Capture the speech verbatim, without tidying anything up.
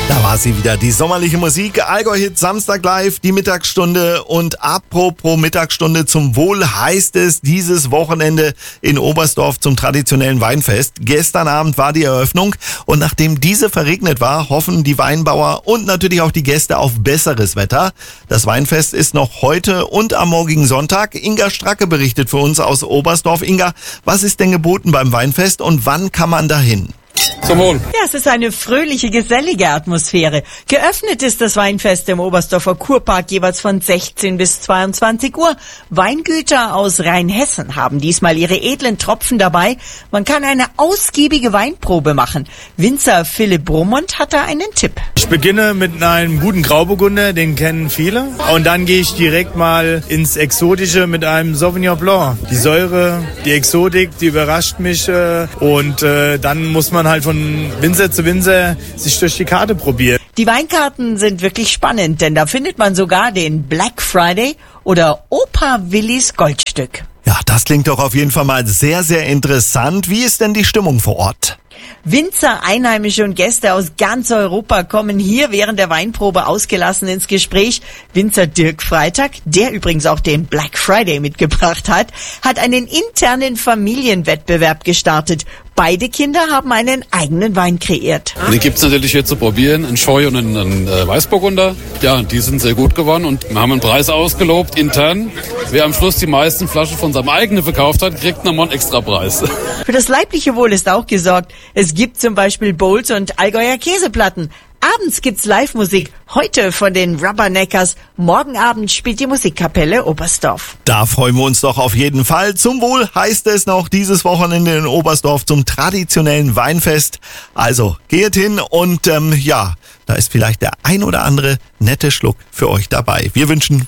Da war sie wieder, die sommerliche Musik, Allgäu-Hit Samstag live, die Mittagsstunde. Und apropos Mittagsstunde, zum Wohl heißt es dieses Wochenende in Oberstdorf zum traditionellen Weinfest. Gestern Abend war die Eröffnung und nachdem diese verregnet war, hoffen die Weinbauer und natürlich auch die Gäste auf besseres Wetter. Das Weinfest ist noch heute und am morgigen Sonntag. Inga Stracke berichtet für uns aus Oberstdorf. Inga, was ist denn geboten beim Weinfest und wann kann man dahin? Zum Wohl. Ja, es ist eine fröhliche, gesellige Atmosphäre. Geöffnet ist das Weinfest im Oberstdorfer Kurpark jeweils von sechzehn bis zweiundzwanzig Uhr. Weingüter aus Rheinhessen haben diesmal ihre edlen Tropfen dabei. Man kann eine ausgiebige Weinprobe machen. Winzer Philipp Brummond hat da einen Tipp. Ich beginne mit einem guten Grauburgunder, den kennen viele. Und dann gehe ich direkt mal ins Exotische mit einem Sauvignon Blanc. Die Säure, die Exotik, die überrascht mich. Äh, und äh, dann muss man halt von Winzer zu Winzer sich durch die Karte probieren. Die Weinkarten sind wirklich spannend, denn da findet man sogar den Black Friday oder Opa Willis Goldstück. Ja, das klingt doch auf jeden Fall mal sehr, sehr interessant. Wie ist denn die Stimmung vor Ort? Winzer, Einheimische und Gäste aus ganz Europa kommen hier während der Weinprobe ausgelassen ins Gespräch. Winzer Dirk Freitag, der übrigens auch den Black Friday mitgebracht hat, hat einen internen Familienwettbewerb gestartet. Beide Kinder haben einen eigenen Wein kreiert. Den gibt's natürlich hier zu probieren, einen Scheu und einen, einen äh, Weißburgunder. Ja, die sind sehr gut geworden und wir haben einen Preis ausgelobt intern. Wer am Schluss die meisten Flaschen von seinem eigenen verkauft hat, kriegt nochmal einen extra Preis. Für das leibliche Wohl ist auch gesorgt. Es gibt zum Beispiel Bowls und Allgäuer Käseplatten. Abends gibt's Live-Musik. Heute von den Rubberneckers. Morgen Abend spielt die Musikkapelle Oberstdorf. Da freuen wir uns doch auf jeden Fall. Zum Wohl heißt es noch dieses Wochenende in Oberstdorf zum traditionellen Weinfest. Also geht hin und ähm, ja, da ist vielleicht der ein oder andere nette Schluck für euch dabei. Wir wünschen